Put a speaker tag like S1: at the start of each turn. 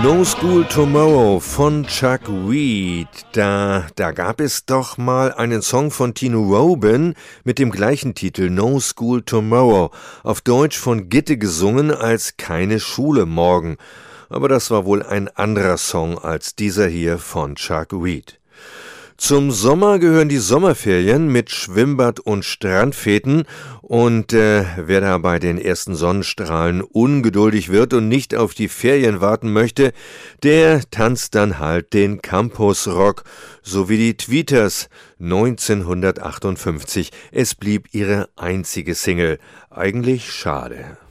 S1: No School Tomorrow von Chuck Reed. Da gab es doch mal einen Song von Tino Robin mit dem gleichen Titel, No School Tomorrow, auf Deutsch von Gitte gesungen als Keine Schule morgen. Aber das war wohl ein anderer Song als dieser hier von Chuck Reed. Zum Sommer gehören die Sommerferien mit Schwimmbad und Strandfeten und wer da bei den ersten Sonnenstrahlen ungeduldig wird und nicht auf die Ferien warten möchte, der tanzt dann halt den Campusrock, so wie die Tweeters 1958. Es blieb ihre einzige Single. Eigentlich schade.